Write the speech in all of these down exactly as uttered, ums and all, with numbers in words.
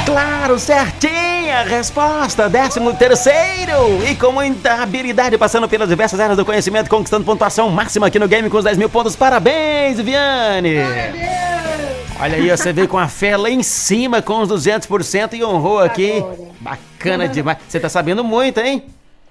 Claro, certinha! Resposta, décimo terceiro! E com muita habilidade, passando pelas diversas áreas do conhecimento, conquistando pontuação máxima aqui no game com os dez mil pontos. Parabéns, Viviane! Olha aí, você veio com a fé lá em cima com os duzentos por cento e honrou aqui. Bacana demais. Você tá sabendo muito, hein?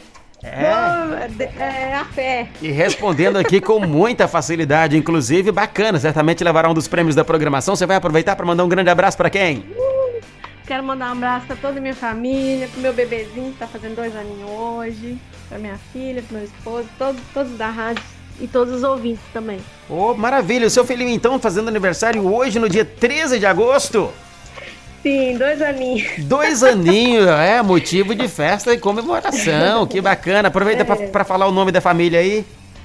É. É a fé. E respondendo aqui com muita facilidade, inclusive, bacana. Certamente levará um dos prêmios da programação. Você vai aproveitar para mandar um grande abraço para quem? Uh, quero mandar um abraço para toda a minha família, pro meu bebezinho que tá fazendo dois aninhos hoje, pra minha filha, pro meu esposo, todos, todos da rádio e todos os ouvintes também. Oh, maravilha. O seu filhinho, então, fazendo aniversário hoje, no dia treze de agosto? Sim, dois aninhos. Dois aninhos, é motivo de festa e comemoração. Que bacana. Aproveita é. para falar o nome da família aí.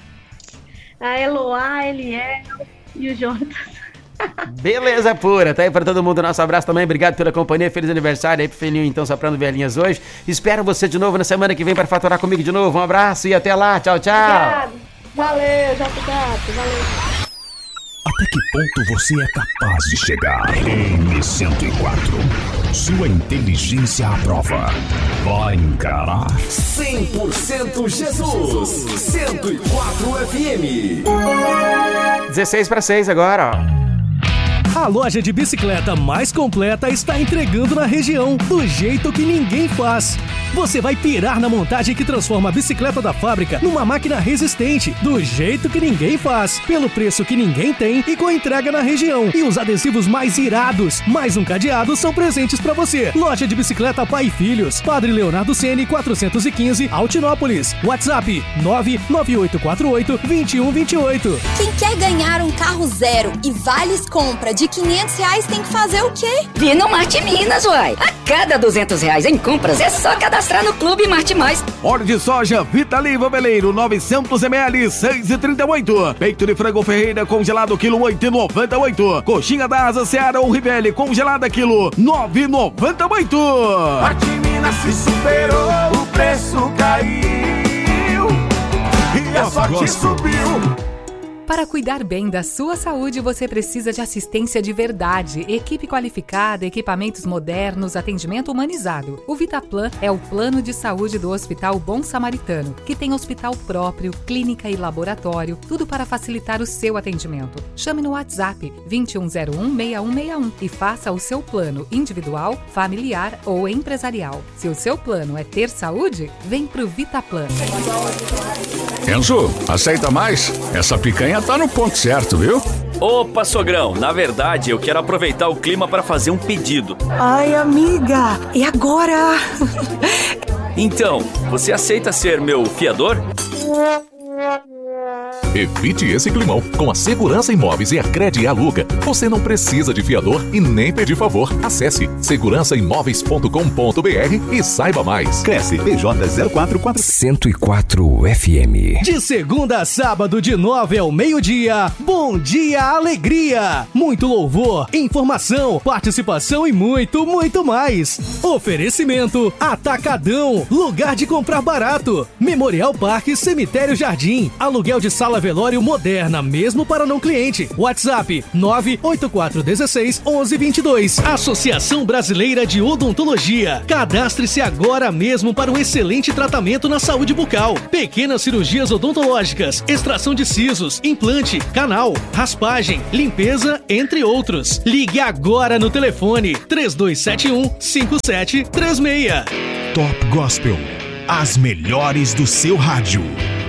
A Eloá, a Eliel e o Jonas. Beleza pura, tá aí pra todo mundo. Nosso abraço também, obrigado pela companhia. Feliz aniversário aí pro filhinho, então, soprando velhinhas hoje. Espero você de novo na semana que vem para faturar comigo de novo. Um abraço e até lá, tchau, tchau. Obrigado. Valeu, J Gato, valeu. Até que ponto você é capaz de chegar? M cento e quatro. Sua inteligência à prova. Vai encarar cem por cento Jesus. cento e quatro F M. dezesseis para seis agora, ó. A loja de bicicleta mais completa está entregando na região, do jeito que ninguém faz. Você vai pirar na montagem que transforma a bicicleta da fábrica numa máquina resistente, do jeito que ninguém faz, pelo preço que ninguém tem e com entrega na região. E os adesivos mais irados, mais um cadeado, são presentes pra você. Loja de bicicleta Pai e Filhos, Padre Leonardo Ceni, quatrocentos e quinze, Altinópolis. WhatsApp nove nove oito quatro oito, dois um dois oito. Quem quer ganhar um carro zero e vales compra de quinhentos reais tem que fazer o quê? Vir no Marte Minas, uai. A cada duzentos reais em compras é só cadastrar no Clube Marte Mais. Óleo de soja Vitaliva Veleiro novecentos mililitros, seis e trinta e oito. Peito de frango Ferreira congelado quilo oito e noventa e oito. Coxinha da Asa Seara ou Rivelli congelada quilo nove e noventa e oito. Marte Minas se superou, o preço caiu e a sorte subiu. Para cuidar bem da sua saúde, você precisa de assistência de verdade, equipe qualificada, equipamentos modernos, atendimento humanizado. O Vitaplan é o plano de saúde do Hospital Bom Samaritano, que tem hospital próprio, clínica e laboratório, tudo para facilitar o seu atendimento. Chame no WhatsApp vinte e um zero um, seis um seis um e faça o seu plano individual, familiar ou empresarial. Se o seu plano é ter saúde, vem pro Vitaplan. Enzo, aceita mais? Essa picanha tá no ponto certo, viu? Opa, sogrão, na verdade eu quero aproveitar o clima para fazer um pedido. Ai, amiga, e agora? Então, você aceita ser meu fiador? Evite esse climão. Com a Segurança Imóveis e a Crede Aluga, você não precisa de fiador e nem pedir favor. Acesse segurança imóveis ponto com ponto b r e saiba mais. Cresce P J zero quatro quatro cento e quatro F M. De segunda a sábado, de nove ao meio-dia, Bom Dia Alegria. Muito louvor, informação, participação e muito, muito mais. Oferecimento Atacadão, lugar de comprar barato. Memorial Parque Cemitério Jardim, aluguel de sala velório moderna, mesmo para não cliente. WhatsApp nove oito quatro um seis, um um dois dois. Associação Brasileira de Odontologia. Cadastre-se agora mesmo para um excelente tratamento na saúde bucal. Pequenas cirurgias odontológicas, extração de sisos, implante, canal, raspagem, limpeza, entre outros. Ligue agora no telefone três dois sete um, cinco sete três seis. Top Gospel, as melhores do seu rádio.